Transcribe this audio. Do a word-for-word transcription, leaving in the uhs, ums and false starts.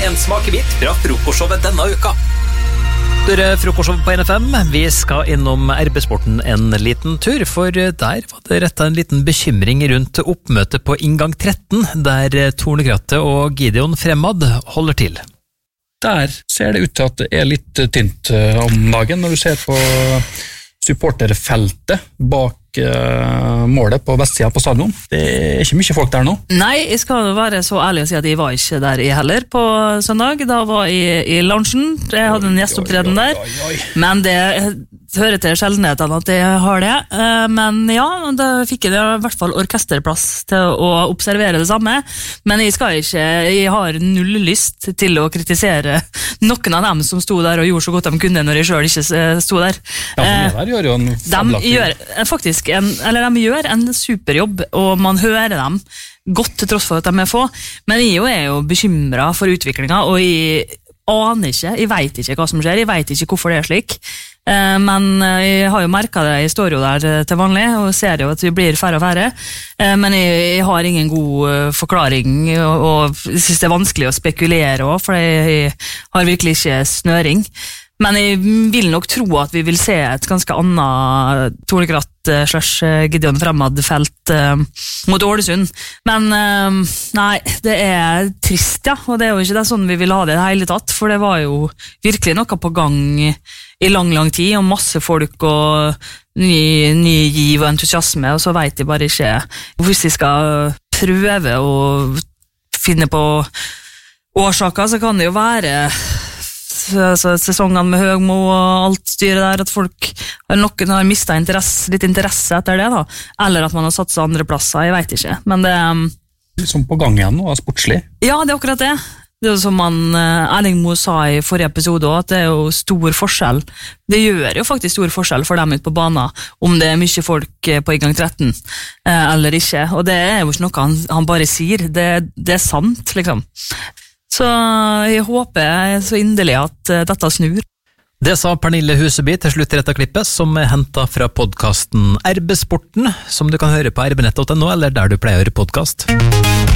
en smakebit fra frokostshowet denne uka. Det er frokostshow på N F M. Vi skal innom R B-sporten en liten tur, for der var det rettet en liten bekymring rundt oppmøtet på inngang tretten, der Tornekrattet og Gideon Fremad holder til. Der ser det ut til at det er litt tynt om dagen, når du ser på supporterfeltet bak uh, målet på vestsiden på stadion. Det er ikke mye folk der nå. Nei, jeg skal være så ærlig å si at jeg var ikke der jeg heller på søndag. Da var jeg i loungen. Jeg hadde en gjesteopptreden der. Oi, oi, oi. Men det hører til sjeldenheten at jeg har det. Men ja, da fikk jeg i hvert fall orkesterplass til å observere det samme. Men jeg skal ikke, jeg har null lyst til å kritisere noen av dem som sto der og gjorde så godt de kunne når jeg selv ikke sto der. Ja, for der gjør jo en de gjør faktisk en, eller de gjør en superjobb, og man hører dem godt til tross for at de er få. Men jeg er jo bekymret for utviklingen, og jeg aner ikke, jeg vet ikke hva som skjer, jeg vet ikke hvorfor det er slik. Men jeg har jo merket det, jeg står jo der til vanlig og ser jo at vi blir færre og færre, men jeg, jeg har ingen god forklaring, og, og jeg synes det er vanskelig å spekulere også, for jeg har virkelig ikke snøring. Men jeg vil nok tro at vi vil se et ganske annet Tornekratt slash Gideon Fremad-felt uh, mot Ålesund. Men uh, nei, det er trist, ja, og det er jo ikke det sånn vi vil ha det i det hele tatt, for det var jo virkelig noe på gang i lang, lang tid, og masse folk og ny, ny giv og entusiasme, og så vet jeg bare ikke hvis jeg skal prøve å finne på årsaker, så kan det jo være altså, sesongene med Høgmo og alt styret der, at folk noen har mistet interesse, litt interesse etter det da, eller at man har satt seg andre plasser, jeg vet ikke, men det liksom på gang igjen nå, sportslig. Ja, det er akkurat det. Det er jo som man, Erling Moe sa i forrige episode også, at det er jo stor forskjell. Det gjør jo faktisk stor forskjell for dem ut på banen, om det er mye folk på inngang tretten, eller ikke, og det er jo ikke noe han, han bare sier, det, det er sant, liksom. Så jeg håper så inderlig at dette snur. Det sa Pernille Huseby til slutt i dette klippet, som er hentet fra podcasten R B-sporten, som du kan høre på r b nett punktum no, eller der du pleier å høre podcast.